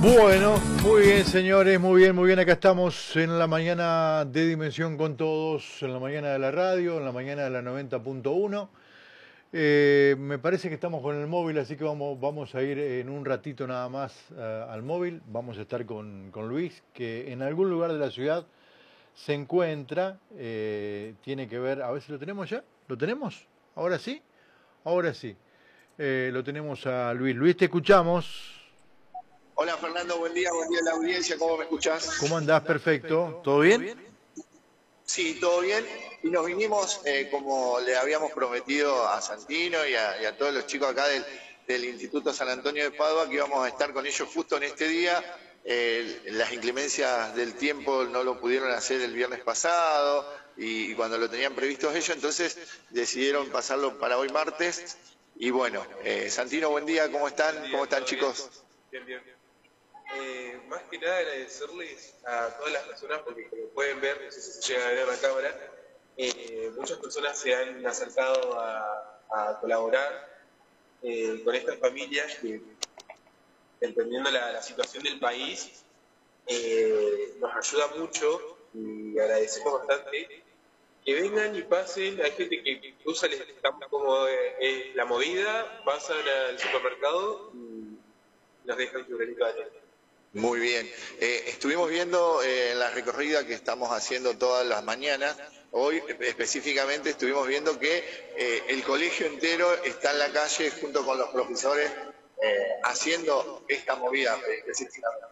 Bueno, muy bien, señores, muy bien, muy bien. Acá estamos en la mañana de Dimensión con Todos, en la mañana de la radio, en la mañana de la 90.1. Me parece que estamos con el móvil, así que vamos a ir en un ratito nada más al móvil. Vamos a estar con Luis, que en algún lugar de la ciudad se encuentra. Tiene que ver, a ver si lo tenemos ya. ¿Lo tenemos? ¿Ahora sí? Ahora sí. Lo tenemos a Luis. Luis, te escuchamos. Hola Fernando, buen día a la audiencia, ¿cómo me escuchás? ¿Cómo andás? Perfecto. ¿Todo bien? Sí, todo bien. Y nos vinimos, como le habíamos prometido a Santino y a todos los chicos acá del Instituto San Antonio de Padua, que íbamos a estar con ellos justo en este día. Las inclemencias del tiempo no lo pudieron hacer el viernes pasado y cuando lo tenían previsto ellos, entonces decidieron pasarlo para hoy martes. Y bueno, Santino, buen día, ¿cómo están? ¿Cómo están, chicos? Bien, bien. Más que nada agradecerles a todas las personas, porque como pueden ver, no sé si se llega a ver en la cámara, muchas personas se han acercado a colaborar con estas familias que, entendiendo la situación del país, nos ayuda mucho y agradecemos bastante que vengan y pasen. Hay gente que usa el campo como la movida, pasan al supermercado y nos dejan su granito de arena. Muy bien. Estuvimos viendo en la recorrida que estamos haciendo todas las mañanas, hoy específicamente estuvimos viendo que el colegio entero está en la calle junto con los profesores haciendo esta movida específicamente.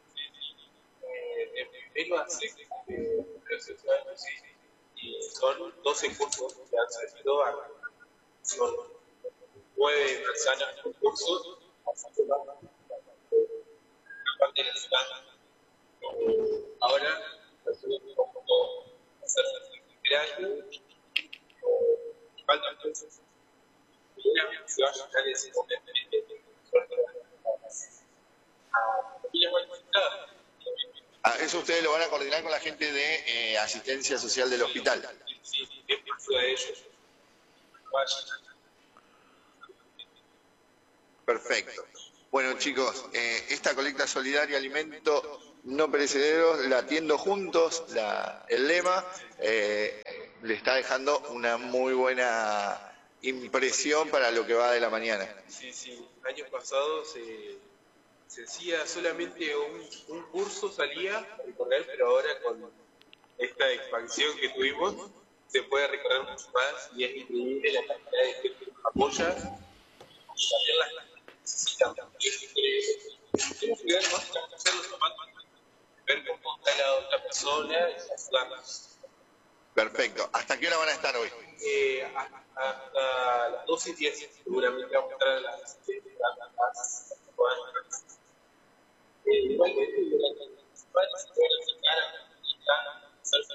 Primero hace son 12 cursos que han salido a son 9 manzanas por curso. Ahora hacer el año falta entonces se va a llegar ese momento Eso ustedes lo van a coordinar con la gente de asistencia social del hospital. Sí, es por de ellos. Perfecto. Bueno, chicos, esta colecta solidaria, alimento no perecederos, latiendo juntos, el lema, le está dejando una muy buena impresión para lo que va de la mañana. Sí. Años pasados se hacía solamente un curso, salía a recorrer, pero ahora con esta expansión que tuvimos, se puede recorrer mucho más y es increíble la cantidad de gente que nos apoya y también las que necesitan. Tenemos que ver más que hacer los tomates, ver cómo está la otra persona y ayudarnos. Perfecto. ¿Hasta qué hora van a estar hoy? Hasta las 12:10, seguramente vamos a estar a las 7 de la tarde. Igualmente, durante las principales se pueden acercar a la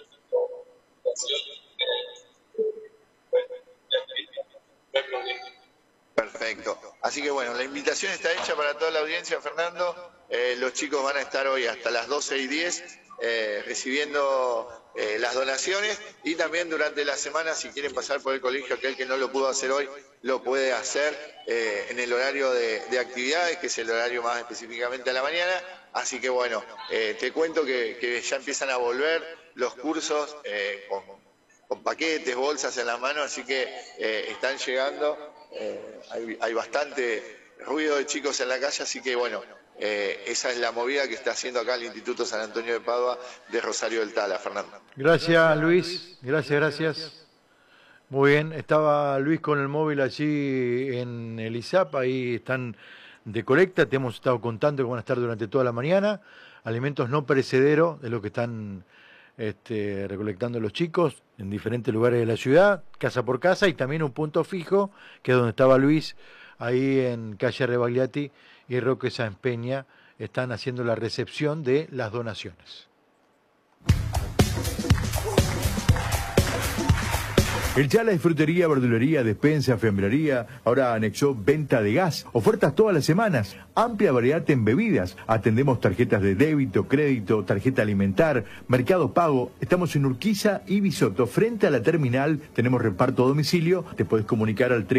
Perfecto. Así que bueno, la invitación está hecha para toda la audiencia, Fernando. Los chicos van a estar hoy hasta las 12:10 recibiendo las donaciones y también durante la semana, si quieren pasar por el colegio, aquel que no lo pudo hacer hoy, lo puede hacer en el horario de actividades, que es el horario más específicamente a la mañana. Así que bueno, te cuento que ya empiezan a volver los cursos con paquetes, bolsas en la mano, así que están llegando. Hay bastante ruido de chicos en la calle, así que bueno, esa es la movida que está haciendo acá el Instituto San Antonio de Padua de Rosario del Tala, Fernando. Gracias, Luis. Gracias. Muy bien, estaba Luis con el móvil allí en el ISAP, ahí están de colecta, te hemos estado contando que van a estar durante toda la mañana, alimentos no perecederos, de lo que están recolectando los chicos en diferentes lugares de la ciudad, casa por casa, y también un punto fijo, que es donde estaba Luis, ahí en calle Rebagliati y Roque Sáenz Peña, están haciendo la recepción de las donaciones. El Chala es frutería, verdulería, despensa, fiambrería. Ahora anexó venta de gas. Ofertas todas las semanas. Amplia variedad en bebidas. Atendemos tarjetas de débito, crédito, tarjeta alimentar, Mercado Pago. Estamos en Urquiza y Bisoto, frente a la terminal. Tenemos reparto a domicilio. Te puedes comunicar al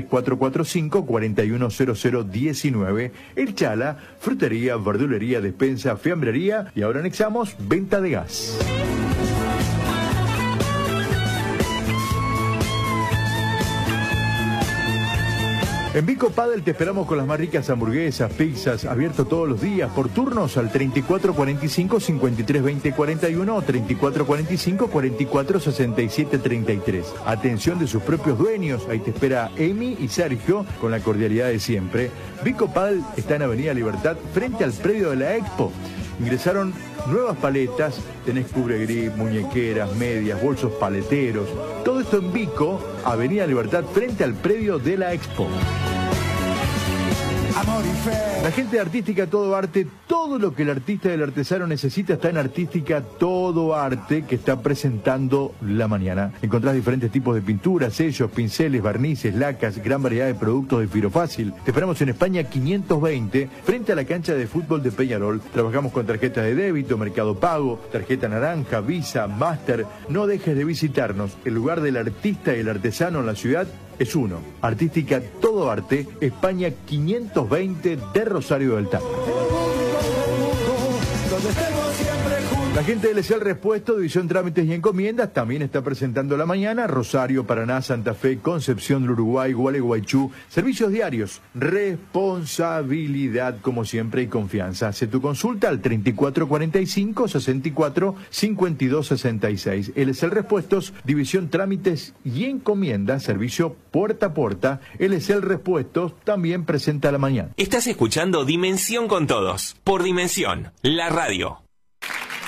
3445-410019. El Chala, frutería, verdulería, despensa, fiambrería. Y ahora anexamos venta de gas. En Vico Padel te esperamos con las más ricas hamburguesas, pizzas, abierto todos los días, por turnos al 3445-532041 o 3445-446733. Atención de sus propios dueños, ahí te espera Emi y Sergio con la cordialidad de siempre. Vico Padel está en Avenida Libertad, frente al predio de la Expo. Ingresaron nuevas paletas, tenés cubre grip, muñequeras, medias, bolsos paleteros. Todo esto en Vico, Avenida Libertad, frente al predio de la Expo. La gente de Artística Todo Arte, todo lo que el artista y el artesano necesita está en Artística Todo Arte, que está presentando la mañana. Encontrás diferentes tipos de pinturas, sellos, pinceles, barnices, lacas, gran variedad de productos de Firofácil. Te esperamos en España 520, frente a la cancha de fútbol de Peñarol. Trabajamos con tarjetas de débito, Mercado Pago, tarjeta naranja, Visa, Master. No dejes de visitarnos. El lugar del artista y el artesano en la ciudad es uno. Artística Todo Arte, España 520 de Rosario del Tata. La gente de LCL Repuesto, División Trámites y Encomiendas, también está presentando la mañana. Rosario, Paraná, Santa Fe, Concepción del Uruguay, Gualeguaychú. Servicios diarios, responsabilidad como siempre y confianza. Hace tu consulta al 3445-645266. LCL Repuestos, División Trámites y Encomiendas, servicio puerta a puerta. LCL Repuestos también presenta la mañana. Estás escuchando Dimensión con Todos, por Dimensión, la radio.